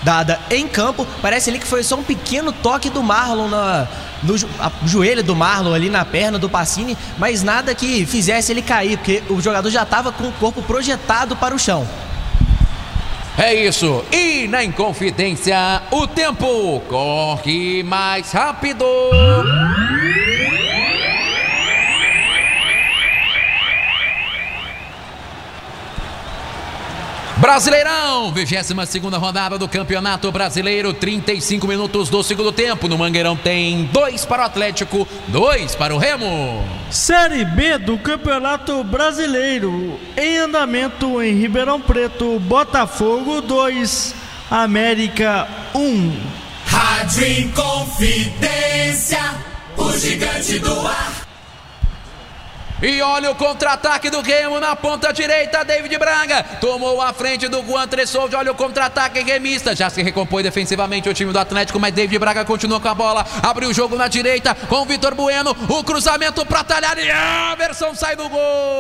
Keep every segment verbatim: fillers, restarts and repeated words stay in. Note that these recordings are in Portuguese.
dada em campo. Parece ali que foi só um pequeno toque do Marlon na, no a, joelho do Marlon ali na perna do Pacini, mas nada que fizesse ele cair, porque o jogador já estava com o corpo projetado para o chão. É isso, e na Inconfidência o tempo corre mais rápido. Brasileirão, vigésima segunda rodada do Campeonato Brasileiro, trinta e cinco minutos do segundo tempo. No Mangueirão tem dois para o Atlético, dois para o Remo. Série B do Campeonato Brasileiro, em andamento em Ribeirão Preto, Botafogo dois, América um. Rádio Inconfidência, o gigante do ar. E olha o contra-ataque do Remo na ponta direita, David Braga tomou a frente do Juan Tressoldi. Olha o contra-ataque remista, já se recompõe defensivamente o time do Atlético, mas David Braga continua com a bola, abriu o jogo na direita com o Vitor Bueno, o cruzamento para Thalhari, a versão sai do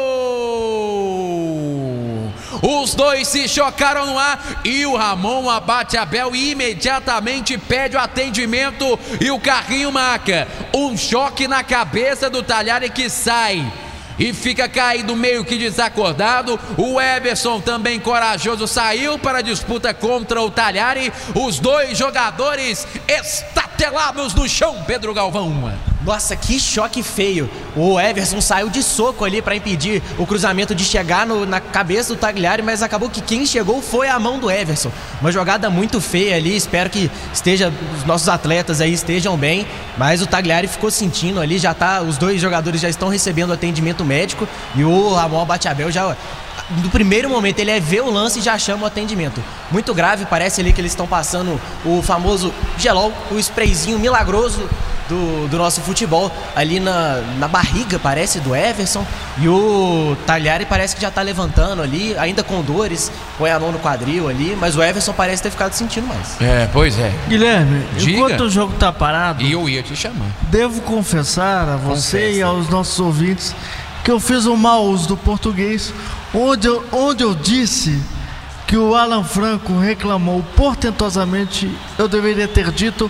gol. Os dois se chocaram no ar e o Ramon Abate-Abel imediatamente pede o atendimento e o carrinho marca um choque na cabeça do Thalhari, que sai e fica caído meio que desacordado. O Everson, também corajoso, saiu para a disputa contra o Thalhari. Os dois jogadores estatelados no chão, Pedro Galvão. Nossa, que choque feio. O Everson saiu de soco ali para impedir o cruzamento de chegar no, na cabeça do Thalhari, mas acabou que quem chegou foi a mão do Everson. Uma jogada muito feia ali, espero que esteja, os nossos atletas aí estejam bem, mas o Thalhari ficou sentindo ali, já tá, os dois jogadores já estão recebendo atendimento médico e o Ramon Abate-Abel já, no primeiro momento, ele é ver o lance e já chama o atendimento. Muito grave, parece ali que eles estão passando o famoso gelol, o sprayzinho milagroso Do, do nosso futebol ali na, na barriga, parece, do Everson. E o Thalhari parece que já tá levantando ali, ainda com dores, põe a mão no quadril ali, mas o Everson parece ter ficado sentindo mais. É, pois é. Guilherme, Diga. Enquanto o jogo tá parado, e eu ia te chamar, devo confessar a você Confessa. e aos nossos ouvintes que eu fiz um mau uso do português, onde eu, onde eu disse que o Alan Franco reclamou portentosamente. Eu deveria ter dito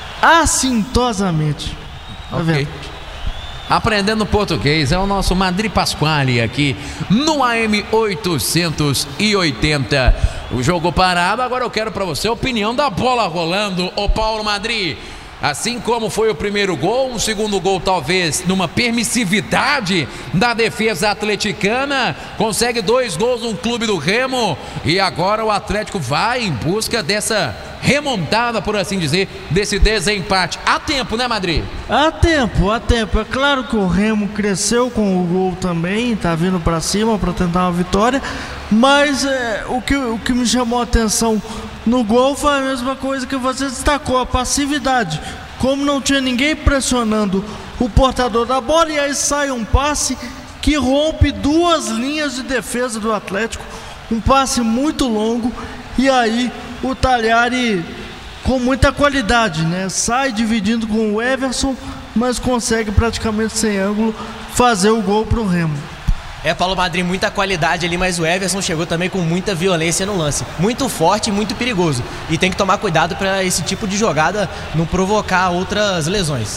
assintosamente. Tá Ok. vendo? Aprendendo português, é o nosso Madri Pasquale aqui no A M oitocentos e oitenta. O jogo parado, agora eu quero para você a opinião da bola rolando, ô Paulo Madri. Assim como foi o primeiro gol, um segundo gol talvez numa permissividade da defesa atleticana, consegue dois gols no clube do Remo e agora o Atlético vai em busca dessa remontada, por assim dizer, desse desempate. Há tempo, né, Madri? Há tempo, há tempo. É claro que o Remo cresceu com o gol também, tá vindo pra cima pra tentar uma vitória, mas é, o, que, o que me chamou a atenção no gol foi a mesma coisa que você destacou, a passividade. Como não tinha ninguém pressionando o portador da bola, e aí sai um passe que rompe duas linhas de defesa do Atlético, um passe muito longo, e aí o Thalhari com muita qualidade, né? Sai dividindo com o Everson, mas consegue praticamente sem ângulo fazer o gol pro Remo. É, Paulo Madri, muita qualidade ali, mas o Everson chegou também com muita violência no lance. Muito forte e muito perigoso. E tem que tomar cuidado para esse tipo de jogada não provocar outras lesões.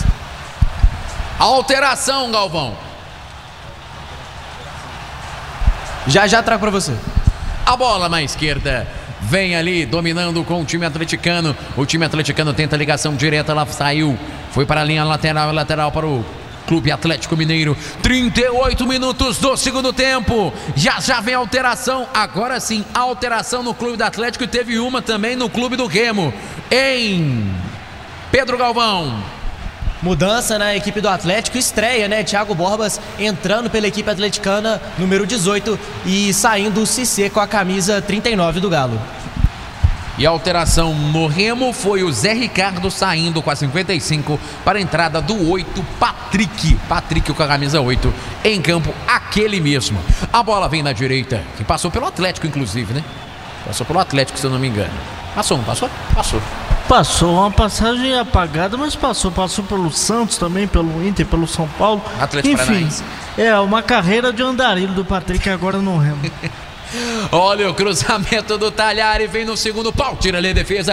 Alteração, Galvão. Já já trago para você. A bola na esquerda vem ali dominando com o time atleticano. O time atleticano tenta ligação direta, ela saiu, foi para a linha lateral, lateral para o Clube Atlético Mineiro. Trinta e oito minutos do segundo tempo. Já já vem alteração. Agora sim, alteração no Clube do Atlético, e teve uma também no Clube do Remo. Em Pedro Galvão. Mudança na equipe do Atlético, estreia, né? Thiago Borbas entrando pela equipe atleticana, número dezoito, e saindo o Cissé com a camisa trinta e nove do Galo. E a alteração no Remo foi o Zé Ricardo saindo com a cinquenta e cinco para a entrada do oito, Patrick. Patrick com a camisa oito em campo, aquele mesmo. A bola vem na direita, que passou pelo Atlético, inclusive, né? Passou pelo Atlético, se eu não me engano. Passou, não passou? Passou. Passou uma passagem apagada, mas passou. Passou pelo Santos também, pelo Inter, pelo São Paulo. Atlético Enfim, Paranaense. é uma carreira de andarilho do Patrick agora no Remo. Olha o cruzamento do Thalhari, vem no segundo pau, tira ali a defesa.